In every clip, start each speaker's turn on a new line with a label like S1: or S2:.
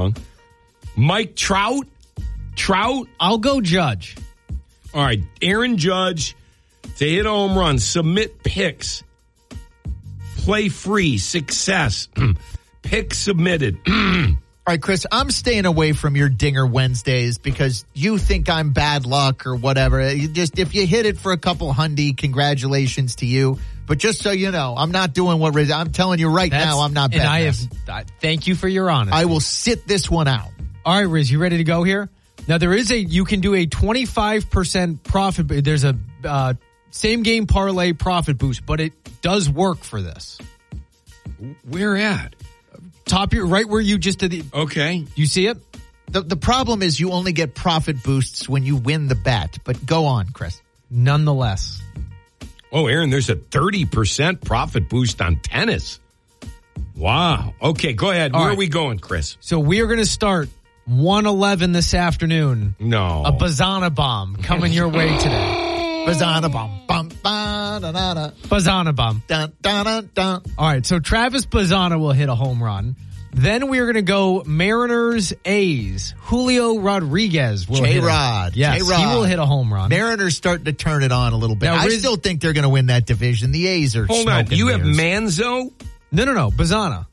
S1: wrong. Mike Trout.
S2: I'll go Judge.
S1: All right, Aaron Judge to hit a home run, submit picks, play free, success, pick submitted.
S3: All right, Chris, I'm staying away from your Dinger Wednesdays because you think I'm bad luck or whatever. If you hit it for a couple hundy, congratulations to you. But just so you know, I'm not doing what Riz. I'm telling you right now, I'm not betting this.
S2: Thank you for your honesty.
S3: I will sit this one out.
S2: All right, Riz, you ready to go here? Now, you can do a 25% profit. There's a same game parlay profit boost, but it does work for this.
S1: Where at?
S2: Top right where you just did the.
S1: Okay.
S2: You see it?
S3: The problem is you only get profit boosts when you win the bet. But go on, Chris.
S2: Nonetheless.
S1: Oh, Aaron, there's a 30% profit boost on tennis. Wow. Okay, go ahead. Where are we going, Chris?
S2: So we are going to start 1:11 this afternoon.
S1: No.
S2: A Bazana bomb coming your way today.
S3: Bazana bomb. Bum, ba, da, da, da.
S2: Bazana bomb.
S3: Dun, dun, dun, dun.
S2: All right, so Travis Bazana will hit a home run. Then we are going to go Mariners A's. Julio Rodriguez will hit
S3: J-Rod.
S2: Yes,
S3: J-Rod.
S2: he will hit a home run.
S3: Mariners starting to turn it on a little bit.
S2: Now,
S3: I still think they're going to win that division. The A's are
S1: Hold on. You have
S3: mirrors.
S1: Manzo?
S2: No. Bazana.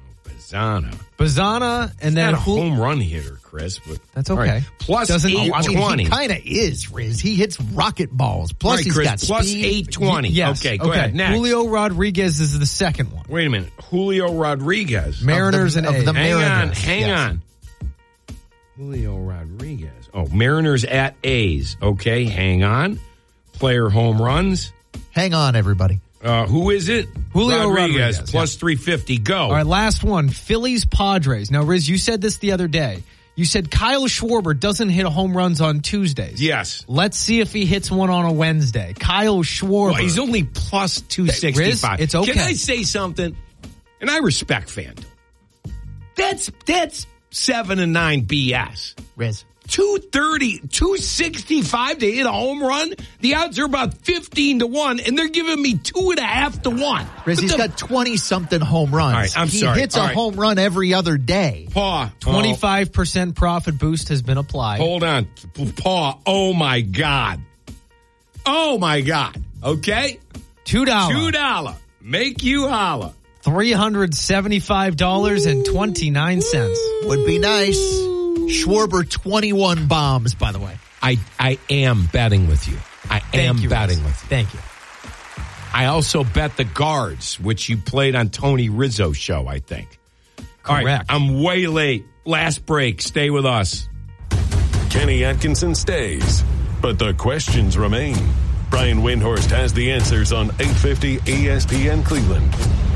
S2: Bazana, and then
S1: not a home run hitter, Chris. But
S2: that's okay.
S1: Right. Plus 820.
S3: He kind of is, Riz. He hits rocket balls. Plus he's
S1: Chris,
S3: got
S1: plus
S3: speed.
S1: 820.
S2: Yes.
S1: Okay, go ahead. Next.
S2: Julio Rodriguez is the second one.
S1: Wait a minute. Julio Rodriguez.
S2: Mariners and A's.
S1: Hang on. Julio Rodriguez. Oh, Mariners at A's. Okay, hang on. Player home runs.
S3: Hang on, everybody.
S1: Who is it?
S2: Julio Rodriguez.
S1: Plus 350. Go.
S2: All right, last one. Phillies Padres. Now, Riz, you said this the other day. You said Kyle Schwarber doesn't hit home runs on Tuesdays.
S1: Yes.
S2: Let's see if he hits one on a Wednesday. Kyle Schwarber.
S1: Well, he's only plus 265.
S2: Riz, it's okay.
S1: Can I say something? And I respect FanDuel. That's 7 and 9 BS.
S3: Riz.
S1: 230, 265 to hit a home run. The odds are about 15 to 1, and they're giving me 2.5 to 1.
S3: Riz, he's got 20-something home runs.
S1: All right, I'm sorry.
S3: He hits a home run every other day.
S1: Paw.
S2: 25% profit boost has been applied.
S1: Hold on. Paw. Oh, my God. Okay? $2. Make you holla.
S2: $375.29.
S3: Would be nice. Schwarber, 21 bombs, by the way.
S1: I am betting with you. I am betting with you.
S2: Thank you.
S1: I also bet the guards, which you played on Tony Rizzo's show, I think.
S2: Correct.
S1: All right, I'm way late. Last break. Stay with us.
S4: Kenny Atkinson stays, but the questions remain. Brian Windhorst has the answers on 850 ESPN Cleveland.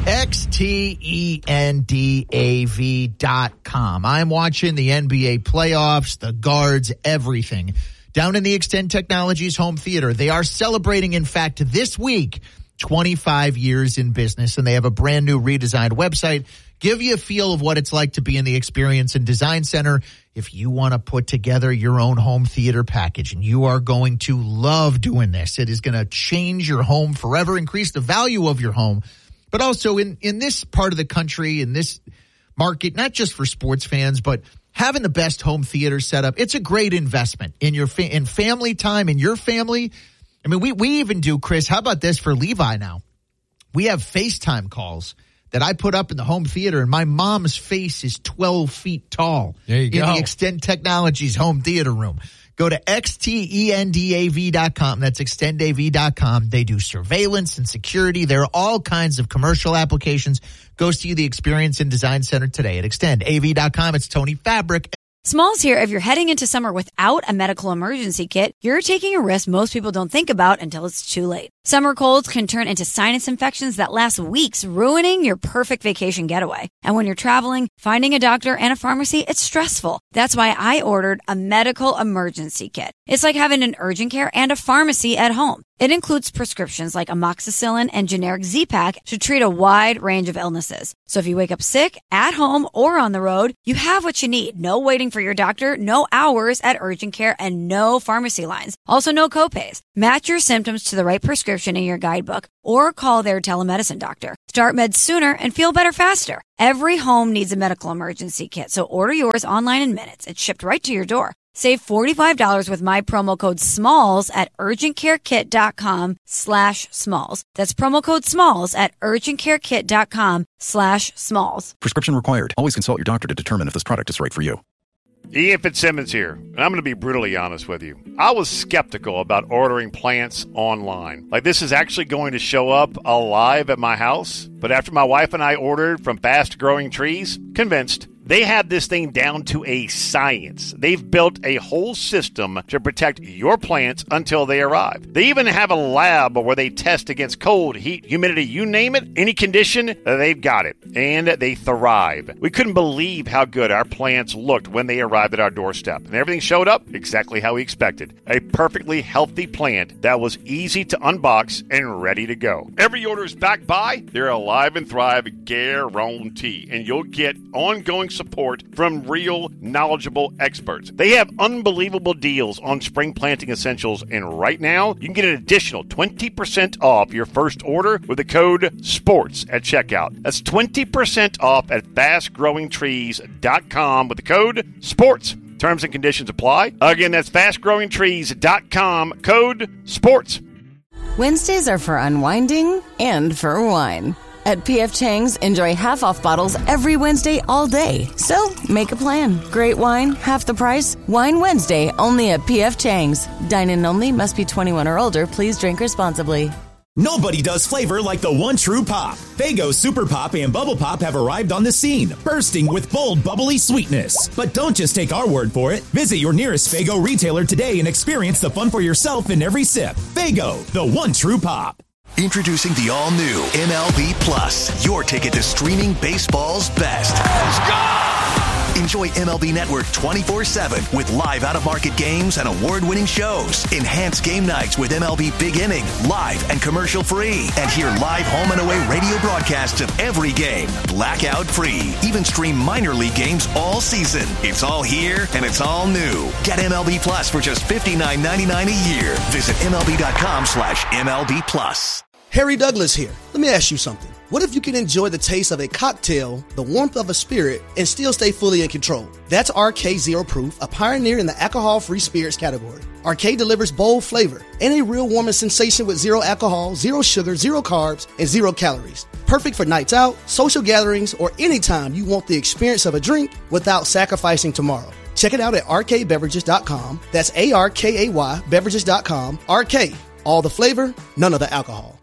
S3: XTENDAV.com. I'm watching the NBA playoffs, the guards, everything. Down in the Extend Technologies home theater, they are celebrating, in fact, this week, 25 years in business, and they have a brand new redesigned website. Give you a feel of what it's like to be in the Experience and Design Center if you want to put together your own home theater package, and you are going to love doing this. It is going to change your home forever, increase the value of your home. But also in this part of the country, in this market, not just for sports fans, but having the best home theater setup, it's a great investment in your in family time, in your family. I mean, we even do, Chris, how about this for Levi now? We have FaceTime calls that I put up in the home theater, and my mom's face is 12 feet tall.
S2: There you go.
S3: In the Extend Technologies home theater room. Go to XTENDAV.com. That's extendav.com. They do surveillance and security. There are all kinds of commercial applications. Go see the Experience and Design Center today at extendav.com. It's Tony Fabric.
S5: Smalls here. If you're heading into summer without a medical emergency kit, you're taking a risk most people don't think about until it's too late. Summer colds can turn into sinus infections that last weeks, ruining your perfect vacation getaway. And when you're traveling, finding a doctor and a pharmacy, it's stressful. That's why I ordered a medical emergency kit. It's like having an urgent care and a pharmacy at home. It includes prescriptions like amoxicillin and generic Z-Pak to treat a wide range of illnesses. So if you wake up sick, at home, or on the road, you have what you need. No waiting for your doctor, no hours at urgent care, and no pharmacy lines. Also, no copays. Match your symptoms to the right prescription in your guidebook or call their telemedicine doctor. Start meds sooner and feel better faster. Every home needs a medical emergency kit, so order yours online in minutes. It's shipped right to your door. Save $45 with my promo code SMALLS at urgentcarekit.com/smalls. That's promo code SMALLS at urgentcarekit.com/smalls.
S6: Prescription required. Always consult your doctor to determine if this product is right for you.
S7: Ian Fitzsimmons here, and I'm going to be brutally honest with you. I was skeptical about ordering plants online. Like, this is actually going to show up alive at my house. But after my wife and I ordered from Fast Growing Trees, convinced. They have this thing down to a science. They've built a whole system to protect your plants until they arrive. They even have a lab where they test against cold, heat, humidity, you name it, any condition, they've got it. And they thrive. We couldn't believe how good our plants looked when they arrived at our doorstep. And everything showed up exactly how we expected. A perfectly healthy plant that was easy to unbox and ready to go. Every order is backed by their Alive and Thrive guarantee. And you'll get ongoing support from real, knowledgeable experts. They have unbelievable deals on spring planting essentials, and right now, you can get an additional 20% off your first order with the code SPORTS at checkout. That's 20% off at fastgrowingtrees.com with the code SPORTS. Terms and conditions apply. Again, that's fastgrowingtrees.com, code SPORTS.
S8: Wednesdays are for unwinding and for wine. At P.F. Chang's, enjoy half-off bottles every Wednesday all day. So, make a plan. Great wine, half the price. Wine Wednesday, only at P.F. Chang's. Dine-in only, must be 21 or older. Please drink responsibly.
S9: Nobody does flavor like the one true pop. Faygo Super Pop and Bubble Pop have arrived on the scene, bursting with bold, bubbly sweetness. But don't just take our word for it. Visit your nearest Faygo retailer today and experience the fun for yourself in every sip. Faygo, the one true pop.
S10: Introducing the all-new MLB Plus, your ticket to streaming baseball's best. Let's go! Enjoy MLB Network 24/7 with live out-of-market games and award-winning shows. Enhance game nights with MLB Big Inning, live and commercial-free. And hear live home and away radio broadcasts of every game, blackout-free. Even stream minor league games all season. It's all here, and it's all new. Get MLB Plus for just $59.99 a year. Visit MLB.com/MLB Plus.
S11: Harry Douglas here. Let me ask you something. What if you can enjoy the taste of a cocktail, the warmth of a spirit, and still stay fully in control? That's RK Zero Proof, a pioneer in the alcohol-free spirits category. RK delivers bold flavor and a real warming sensation with zero alcohol, zero sugar, zero carbs, and zero calories. Perfect for nights out, social gatherings, or anytime you want the experience of a drink without sacrificing tomorrow. Check it out at rkbeverages.com. That's ARKAY beverages.com. RK, all the flavor, none of the alcohol.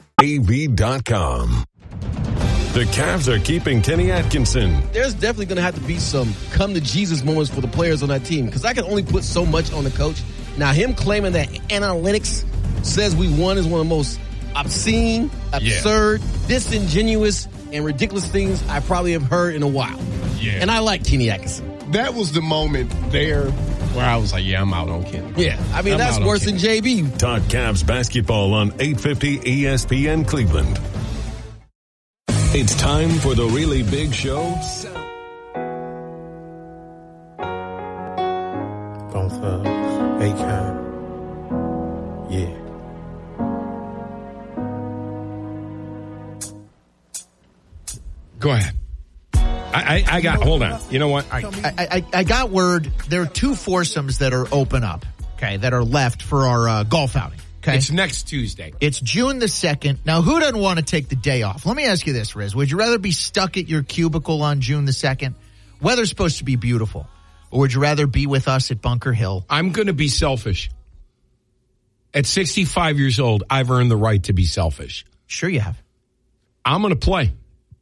S4: AV.com. The Cavs are keeping Kenny Atkinson.
S12: There's definitely going to have to be some come-to-Jesus moments for the players on that team because I can only put so much on the coach. Now, him claiming that analytics says we won is one of the most obscene, absurd, disingenuous, and ridiculous things I probably have heard in a while.
S1: Yeah.
S12: And I like Kenny Atkinson.
S1: That was the moment there where I was like, yeah, I'm out on Kenny.
S12: Yeah, I mean, that's worse than JB.
S4: Talk Cavs basketball on 850 ESPN Cleveland. It's time for the really big show.
S13: Both Akon. Yeah.
S1: Go ahead. I got, hold on. You know what?
S3: I got word there are two foursomes that are open up, okay, that are left for our golf outing. Okay.
S1: It's next Tuesday.
S3: It's June the 2nd. Now, who doesn't want to take the day off? Let me ask you this, Riz. Would you rather be stuck at your cubicle on June the 2nd? Weather's supposed to be beautiful. Or would you rather be with us at Bunker Hill?
S1: I'm going to be selfish. At 65 years old, I've earned the right to be selfish.
S3: Sure you have.
S1: I'm going to play.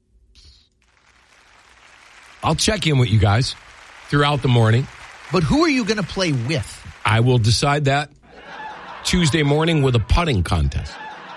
S1: I'll check in with you guys throughout the morning.
S3: But who are you going to play with?
S1: I will decide that Tuesday morning with a putting contest.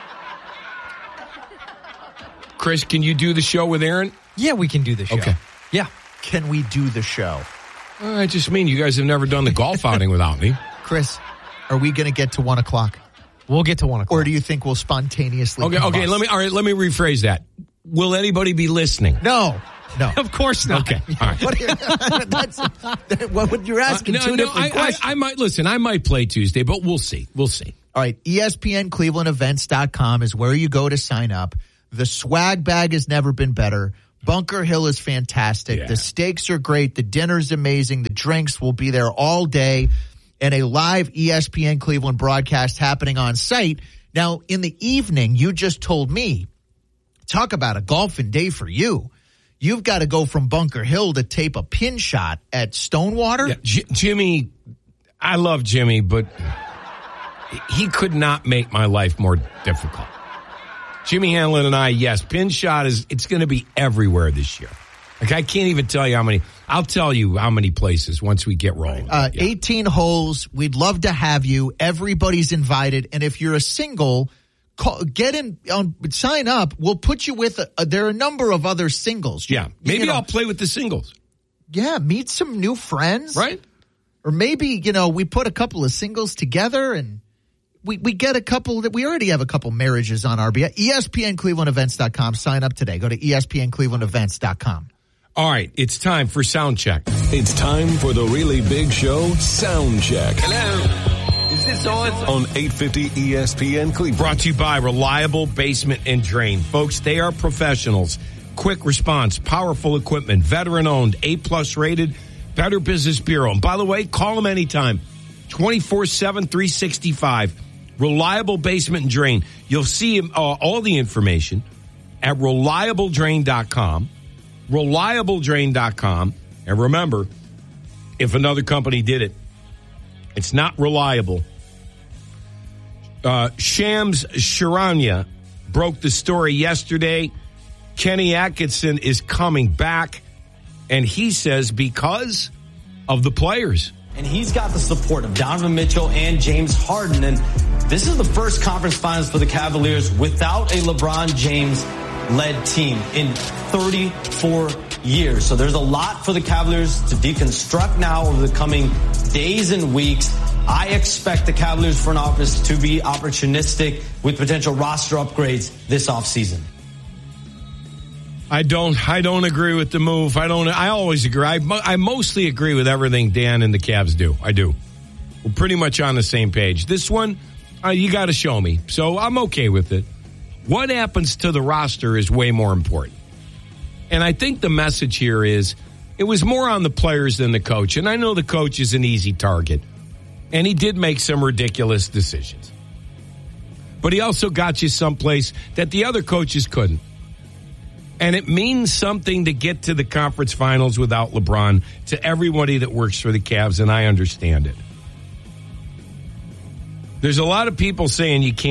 S1: Chris, can you do the show with Aaron?
S2: Yeah, we can do the show.
S1: Okay.
S2: Yeah.
S3: Can we do the show?
S1: I just mean you guys have never done the golf outing without me.
S3: Chris, are we going to get to 1 o'clock?
S2: We'll get to 1 o'clock.
S3: Or do you think we'll spontaneously
S1: Okay,
S3: combust?
S1: let me rephrase that. Will anybody be listening?
S3: No.
S2: Of course not.
S1: Okay. All right.
S3: What you're asking? Two different questions.
S1: I might play Tuesday, but we'll see. We'll see.
S3: All right. ESPNClevelandEvents.com is where you go to sign up. The swag bag has never been better. Bunker Hill is fantastic.
S1: Yeah.
S3: The steaks are great. The dinner's amazing. The drinks will be there all day. And a live ESPN Cleveland broadcast happening on site. Now, in the evening, you just told me, talk about a golfing day for you. You've got to go from Bunker Hill to tape a pin shot at Stonewater.
S1: Yeah, Jimmy, I love Jimmy, but he could not make my life more difficult. Jimmy Hanlon and I, yes, pin shot it's going to be everywhere this year. Like, I can't even tell you how many. I'll tell you how many places once we get rolling.
S3: 18 holes. We'd love to have you. Everybody's invited. And if you're a single, sign up. We'll put you with, there are a number of other singles.
S1: Yeah. Maybe I'll play with the singles.
S3: Yeah. Meet some new friends.
S1: Right.
S3: Or maybe, we put a couple of singles together and we get a couple that we already have a couple marriages on RBI. ESPNClevelandEvents.com. Sign up today. Go to ESPNClevelandEvents.com.
S1: All right, it's time for Sound Check.
S4: It's time for the really big show, Sound Check.
S14: Hello. Is this on?
S4: On 850 ESPN Cleveland.
S1: Brought to you by Reliable Basement and Drain. Folks, they are professionals. Quick response, powerful equipment, veteran-owned, A+ rated, Better Business Bureau. And by the way, call them anytime. 24/7, 365. Reliable Basement and Drain. You'll see all the information at ReliableDrain.com. ReliableDrain.com. And remember, if another company did it, it's not reliable. Shams Charania broke the story yesterday. Kenny Atkinson is coming back, and he says because of the players.
S15: And he's got the support of Donovan Mitchell and James Harden. And this is the first conference finals for the Cavaliers without a LeBron James-led team in 34 years. So there's a lot for the Cavaliers to deconstruct now over the coming days and weeks. I expect the Cavaliers front office to be opportunistic with potential roster upgrades this offseason.
S1: I don't agree with the move. I always agree. I mostly agree with everything Dan and the Cavs do. I do. We're pretty much on the same page. This one, you got to show me. So I'm okay with it. What happens to the roster is way more important. And I think the message here is it was more on the players than the coach. And I know the coach is an easy target. And he did make some ridiculous decisions. But he also got you someplace that the other coaches couldn't. And it means something to get to the conference finals without LeBron to everybody that works for the Cavs, and I understand it. There's a lot of people saying you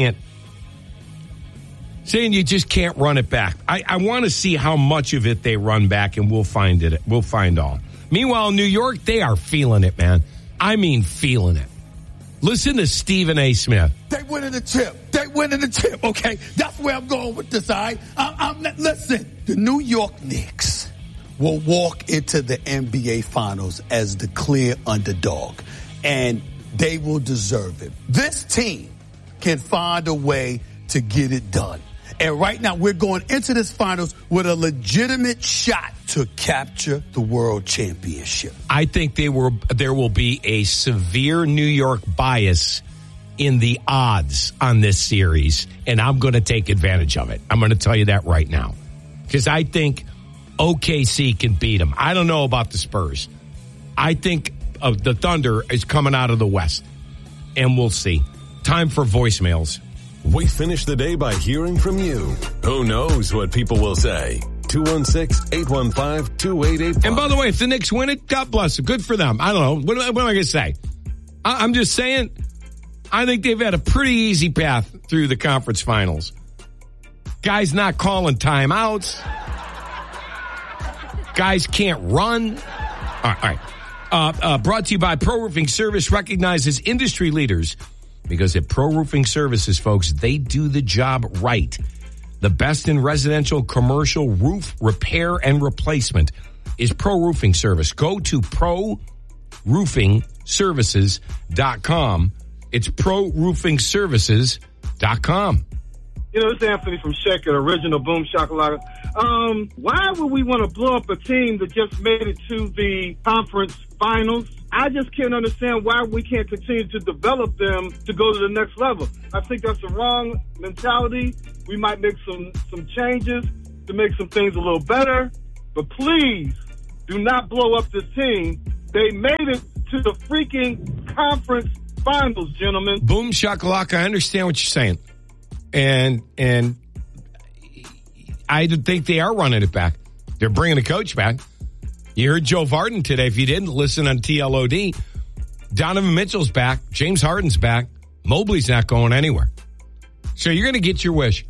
S1: just can't run it back. I want to see how much of it they run back, and we'll find it. We'll find all. Meanwhile, New York, they are feeling it, man. I mean, feeling it. Listen to Stephen A. Smith.
S16: They winning the chip. Okay, that's where I'm going with this. All right, listen. The New York Knicks will walk into the NBA Finals as the clear underdog, and they will deserve it. This team can find a way to get it done. And right now, we're going into this finals with a legitimate shot to capture the world championship.
S1: I think there will be a severe New York bias in the odds on this series, and I'm going to take advantage of it. I'm going to tell you that right now. Because I think OKC can beat them. I don't know about the Spurs. I think the Thunder is coming out of the West, and we'll see. Time for voicemails.
S4: We finish the day by hearing from you. Who knows what people will say? 216-815-2885.
S1: And by the way, if the Knicks win it, God bless them. Good for them. I don't know. What am I going to say? I'm just saying, I think they've had a pretty easy path through the conference finals. Guys not calling timeouts. Guys can't run. All right. Brought to you by Pro Roofing Service, recognizes industry leaders. Because at Pro Roofing Services, folks, they do the job right. The best in residential, commercial roof repair and replacement is Pro Roofing Service. Go to ProRoofingServices.com. It's ProRoofingServices.com. .com.
S17: You know, it's Anthony from Sheck, original Boom Shakalaka. Why would we want to blow up a team that just made it to the conference finals? I just can't understand why we can't continue to develop them to go to the next level. I think that's the wrong mentality. We might make some changes to make some things a little better. But please, do not blow up this team. They made it to the freaking conference finals, gentlemen.
S1: Boom Shakalaka, I understand what you're saying. And I think they are running it back. They're bringing the coach back. You heard Joe Vardon today. If you didn't listen on TLOD, Donovan Mitchell's back. James Harden's back. Mobley's not going anywhere. So you're going to get your wish.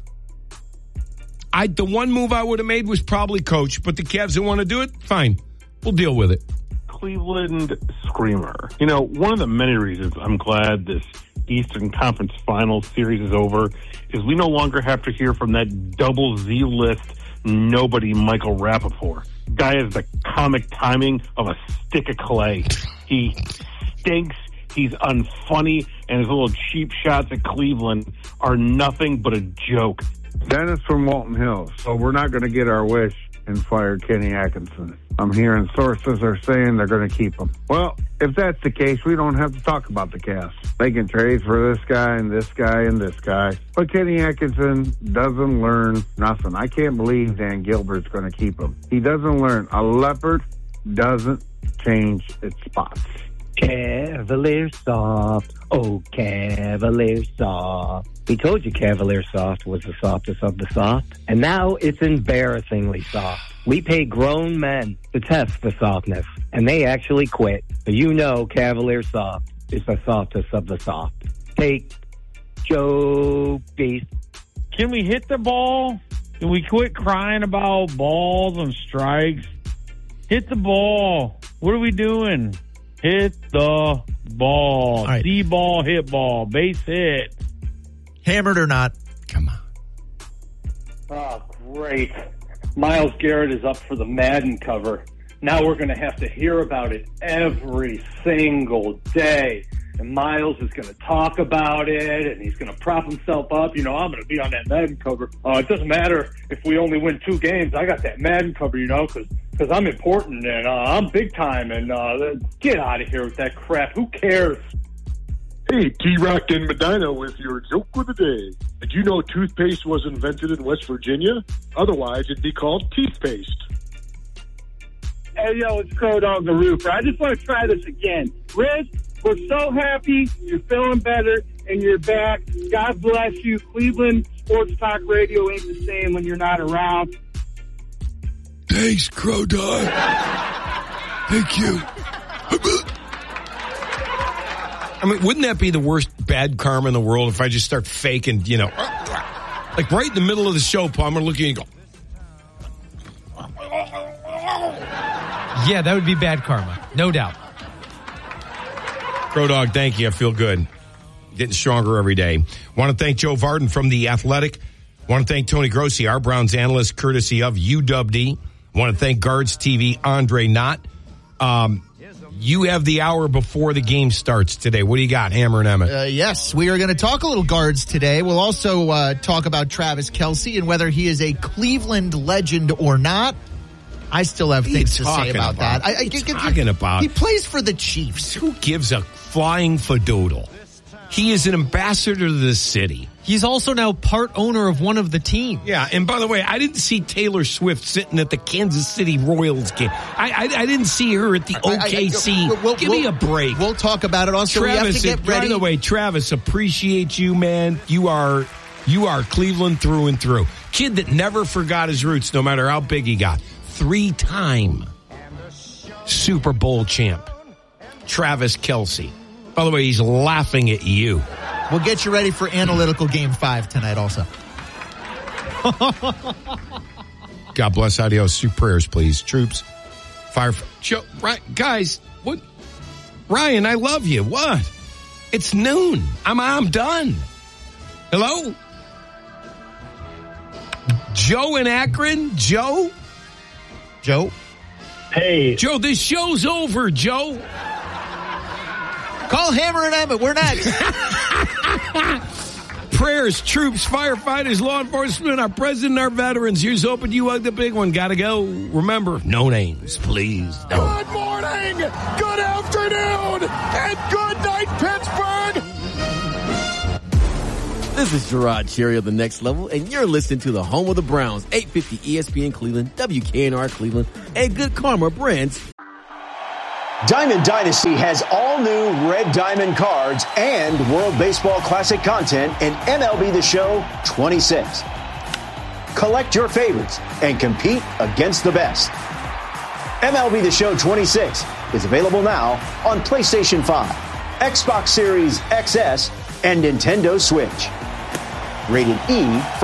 S1: The one move I would have made was probably coach, but the Cavs don't want to do it. Fine. We'll deal with it.
S18: Cleveland Screamer. You know, one of the many reasons I'm glad this Eastern Conference Finals series is over is we no longer have to hear from that double Z list nobody Michael Rappaport. Guy has the comic timing of a stick of clay. He stinks. He's unfunny, and his little cheap shots at Cleveland are nothing but a joke.
S19: Dennis from Walton Hills. So we're not going to get our wish and fire Kenny Atkinson. I'm hearing sources are saying they're going to keep him. Well, if that's the case, we don't have to talk about the Cavs. They can trade for this guy and this guy and this guy. But Kenny Atkinson doesn't learn nothing. I can't believe Dan Gilbert's going to keep him. He doesn't learn. A leopard doesn't change its spots.
S20: Cavalier Soft. Oh, Cavalier Soft. We told you Cavalier Soft was the softest of the soft, and now it's embarrassingly soft. We pay grown men to test the softness, and they actually quit. So you know Cavalier Soft is the softest of the soft. Take Joe Beast.
S21: Can we hit the ball? Can we quit crying about balls and strikes? Hit the ball. What are we doing? Hit the ball.
S3: Right.
S21: D-ball, hit ball. Base hit.
S3: Hammered or not?
S1: Come on.
S22: Oh, great. Myles Garrett is up for the Madden cover. Now we're going to have to hear about it every single day. And Myles is going to talk about it, and he's going to prop himself up. You know, I'm going to be on that Madden cover. It doesn't matter if we only win 2 games. I got that Madden cover, you know, because I'm important, and I'm big time. And get out of here with that crap. Who cares?
S23: Hey, T-Rock and Medina with your joke of the day. Did you know toothpaste was invented in West Virginia? Otherwise, it'd be called teethpaste.
S24: Hey, yo, it's Crow Dog the Roofer. I just want to try this again. Riz, we're so happy you're feeling better and you're back. God bless you. Cleveland Sports Talk Radio ain't the same when you're not around.
S1: Thanks, Crow Dog. Thank you. I mean, wouldn't that be the worst bad karma in the world if I just start faking, you know, like right in the middle of the show, Palmer, looking and go.
S2: Yeah, that would be bad karma. No doubt.
S1: Crow Dog, thank you. I feel good. Getting stronger every day. Want to thank Joe Vardon from The Athletic. Want to thank Tony Grossi, our Browns analyst, courtesy of UW. Want to thank Guards TV, Andre Knott. You have the hour before the game starts today. What do you got, Hammer and Emmett?
S3: Yes, we are going to talk a little Guards today. We'll also talk about Travis Kelce and whether he is a Cleveland legend or not. I still have things to say about that. He plays for the Chiefs.
S1: Who gives a flying fadoodle? He is an ambassador to the city.
S2: He's also now part owner of one of the teams.
S1: Yeah, and by the way, I didn't see Taylor Swift sitting at the Kansas City Royals game. I didn't see her at the OKC. Give me a break.
S3: We'll talk about it. Also,
S1: Travis,
S3: we have to get ready.
S1: By the way, Travis, appreciate you, man. You are Cleveland through and through. Kid that never forgot his roots, no matter how big he got. 3-time Super Bowl champ, Travis Kelce. By the way, he's laughing at you.
S3: We'll get you ready for Analytical Game 5 tonight also.
S1: God bless. Adios. Two prayers, please. Troops. Fire. Joe, right, guys, what? Ryan, I love you. What? It's noon. I'm done. Hello? Joe in Akron? Joe?
S24: Hey.
S1: Joe, this show's over, Joe.
S3: Call Hammer and Emmett. We're next.
S1: prayers, troops, firefighters, law enforcement, our president, our veterans. Here's hoping you hug the big one. Gotta go. Remember, no names, please. No.
S5: Good morning, good afternoon, and good night, Pittsburgh.
S12: This is Gerard Cherry of The Next Level, and you're listening to the home of the Browns, 850 ESPN Cleveland, WKNR Cleveland, and Good Karma Brands.
S6: Diamond Dynasty has all new Red Diamond cards and World Baseball Classic content in MLB The Show 26. Collect your favorites and compete against the best. MLB The Show 26 is available now on PlayStation 5, Xbox Series XS, and Nintendo Switch. Rated E for